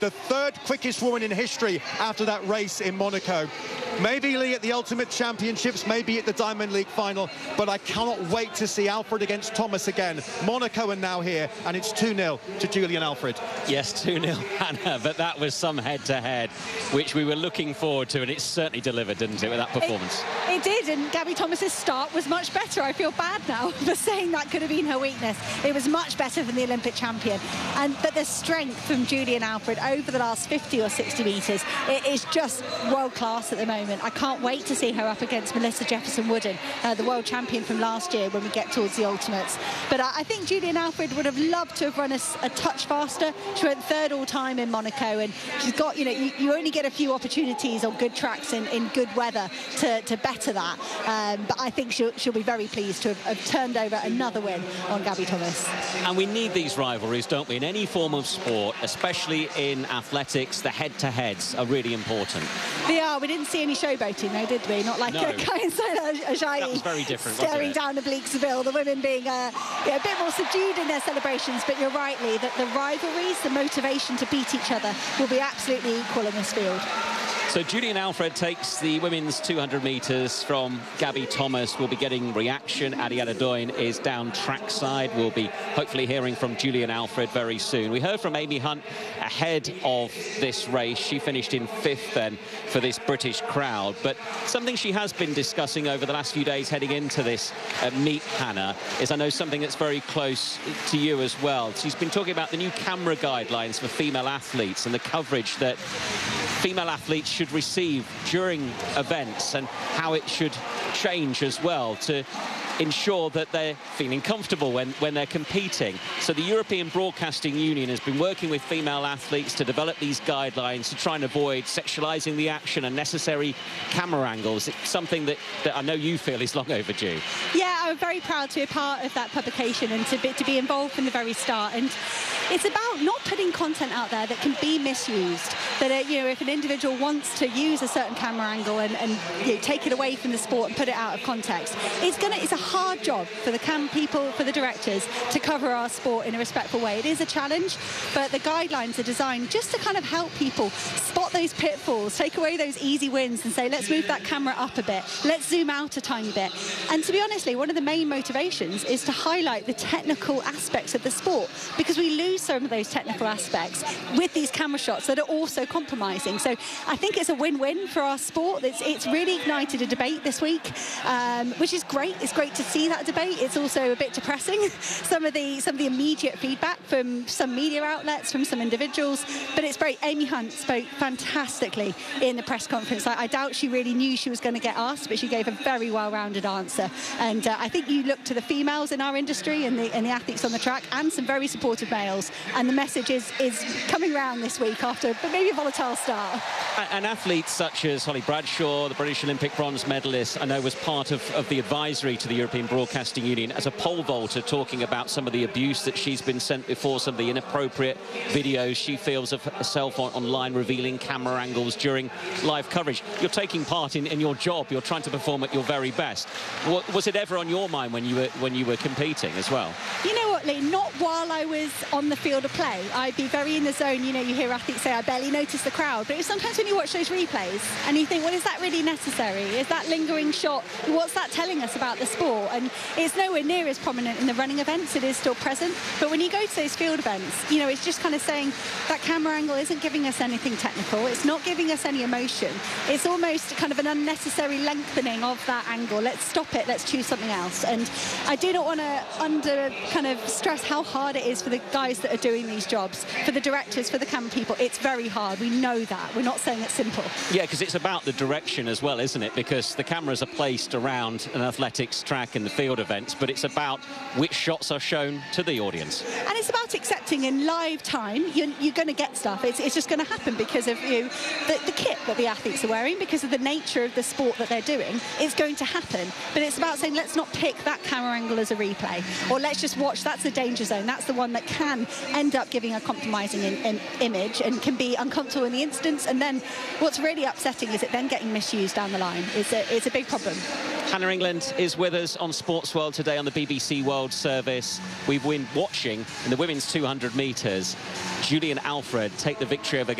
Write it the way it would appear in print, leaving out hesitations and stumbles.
the third quickest woman in history after that race in Monaco. Maybe Lee at the Ultimate Championships, maybe at the Diamond League final, but I cannot wait to see Alfred against Thomas again. Monaco are now here, and it's 2-0 to Julian Alfred. Yes, 2-0, Hannah, but that was some head-to-head, which we were looking forward to, and it certainly delivered, didn't it, with that performance? It did, and Gabby Thomas's start was much better. I feel bad now for saying that could have been her weakness. It was much better than the Olympic champion. But the strength from Julian Alfred over the last 50 or 60 metres, it is just world-class at the moment. I can't wait to see her up against Melissa Jefferson-Wooden, the world champion from last year, when we get towards the ultimates. But I think Julian Alfred would have loved to have run a touch faster. She went third all-time in Monaco, and she's got, you only get a few opportunities on good tracks in good weather to better that. But I think she'll be very pleased to have turned over another win on Gabby Thomas. And we need these rivalries, don't we? In any form of sport, especially in athletics, the head-to-heads are really important. They are. We didn't see any showboating, though, did we? Not like Ajayi. That was very different, staring down the Bleaksville, the women being a bit more subdued in their celebrations. But you're right, Lee, that the rivalries, the motivation to beat each other will be absolutely equal in this field. So Julian Alfred takes the women's 200 metres from Gabby Thomas. We'll be getting reaction. Adi Adadoin is down trackside. We'll be hopefully hearing from Julian Alfred very soon. We heard from Amy Hunt ahead of this race. She finished in 5th then for this British crowd. But something she has been discussing over the last few days heading into this meet, Hannah, is I know something that's very close to you as well. She's been talking about the new camera guidelines for female athletes and the coverage that female athletes should receive during events and how it should change as well to ensure that they're feeling comfortable when they're competing. So the European Broadcasting Union has been working with female athletes to develop these guidelines to try and avoid sexualizing the action, unnecessary camera angles. It's something that I know you feel is long overdue. Yeah, I'm very proud to be a part of that publication and to be involved from the very start. And it's about not putting content out there that can be misused. That if an individual wants to use a certain camera angle and take it away from the sport and put it out of context, it's a hard job for the people, for the directors, to cover our sport in a respectful way. It is a challenge, but the guidelines are designed just to kind of help people spot those pitfalls, take away those easy wins and say, let's move that camera up a bit, let's zoom out a tiny bit. And to be honestly, one of the main motivations is to highlight the technical aspects of the sport, because we lose some of those technical aspects with these camera shots that are also compromising. So I think it's a win-win for our sport. It's really ignited a debate this week, which is great. It's great to see that debate. It's also a bit depressing, some of the immediate feedback from some media outlets, from some individuals, but it's great. Amy Hunt spoke fantastically in the press conference. I doubt she really knew she was going to get asked, but she gave a very well-rounded answer. And I think you look to the females in our industry and the athletes on the track, and some very supportive males, and the message is coming round this week after maybe a volatile start. And athletes such as Holly Bradshaw, the British Olympic bronze medalist, I know was part of the advisory to the European Broadcasting Union as a pole vaulter, talking about some of the abuse that she's been sent before, some of the inappropriate videos she feels of herself online, revealing camera angles during live coverage. You're taking part in your job. You're trying to perform at your very best. Was it ever on your mind when you were competing as well? You know what, Lee? Not while I was on the field of play. I'd be very in the zone. You hear athletes say, I barely noticed the crowd. But sometimes when you watch those replays and you think, well, is that really necessary? Is that lingering shot? What's that telling us about the sport? And it's nowhere near as prominent in the running events. It is still present. But when you go to those field events, it's just kind of saying that camera angle isn't giving us anything technical. It's not giving us any emotion. It's almost kind of an unnecessary lengthening of that angle. Let's stop it. Let's choose something else. And I do not want to stress how hard it is for the guys that are doing these jobs, for the directors, for the camera people. It's very hard. We know that. We're not saying it's simple. Yeah, because it's about the direction as well, isn't it? Because the cameras are placed around an athletics track and the field events, but it's about which shots are shown to the audience. And it's about accepting in live time you're going to get stuff. It's just going to happen because of the kit that the athletes are wearing, because of the nature of the sport that they're doing. It's going to happen. But it's about saying, let's not pick that camera angle as a replay, or let's just watch, that's the danger zone. That's the one that can end up giving compromising image and can be uncomfortable in the instance. And then what's really upsetting is it then getting misused down the line. It's a big problem. Hannah England is with us on Sports World today on the BBC World Service. We've been watching in the women's 200 metres Julian Alfred take the victory over